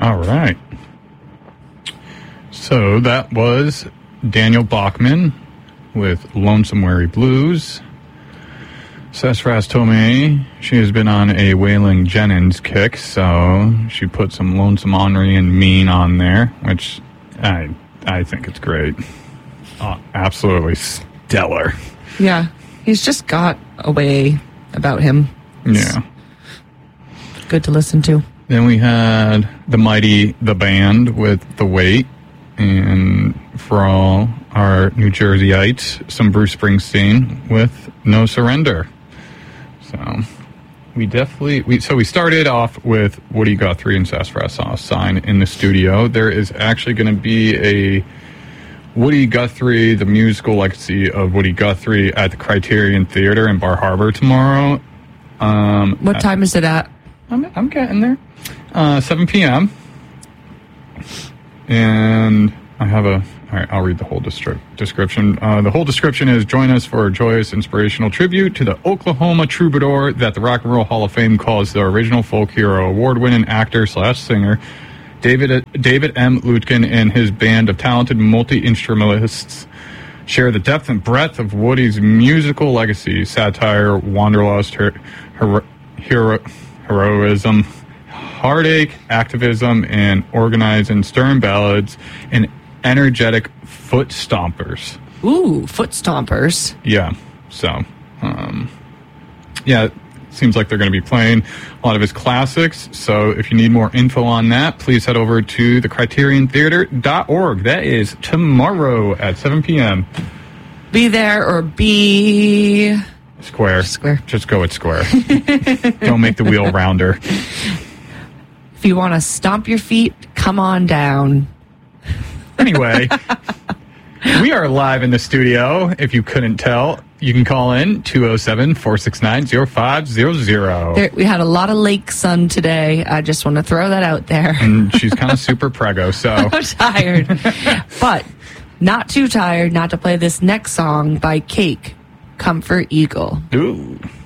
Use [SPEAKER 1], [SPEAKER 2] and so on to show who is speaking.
[SPEAKER 1] All right. So that was Daniel Bachman with Lonesome Wary Blues. Sassafras told me she has been on a Waylon Jennings kick, so she put some Lonesome Henri and Mean on there, which I think it's great. Absolutely stellar.
[SPEAKER 2] Yeah, he's just got a way about him.
[SPEAKER 1] Yeah.
[SPEAKER 2] Good to listen to.
[SPEAKER 1] Then we had The Mighty, the band with The Weight, and for all our New Jerseyites, some Bruce Springsteen with No Surrender. So we started off with Woody Guthrie and Sassafras Sauce Sign in the studio. There is actually going to be a Woody Guthrie, the musical legacy of Woody Guthrie at the Criterion Theater in Bar Harbor tomorrow.
[SPEAKER 2] What time is it at?
[SPEAKER 1] I'm getting there. 7 p.m. And I have all right, I'll read the whole description. The whole description is, join us for a joyous, inspirational tribute to the Oklahoma troubadour that the Rock and Roll Hall of Fame calls the original folk hero, award-winning actor/singer, David M. Lutkin and his band of talented multi-instrumentalists share the depth and breadth of Woody's musical legacy, satire, wanderlust, heroism, heartache, activism, and organizing stern ballads and energetic foot stompers.
[SPEAKER 2] Ooh, foot stompers.
[SPEAKER 1] Yeah. So, it seems like they're going to be playing a lot of his classics. So if you need more info on that, please head over to thecriteriontheater.org. That is tomorrow at 7 p.m.
[SPEAKER 2] Be there or be...
[SPEAKER 1] Square.
[SPEAKER 2] Square.
[SPEAKER 1] Just go with square. Don't make the wheel rounder.
[SPEAKER 2] If you want to stomp your feet, come on down.
[SPEAKER 1] Anyway, we are live in the studio. If you couldn't tell, you can call in 207-469-0500.
[SPEAKER 2] We had a lot of lake sun today. I just want to throw that out there.
[SPEAKER 1] And she's kind of super preggo, so.
[SPEAKER 2] I'm tired. But not too tired not to play this next song by Cake, Comfort Eagle.
[SPEAKER 1] Ooh.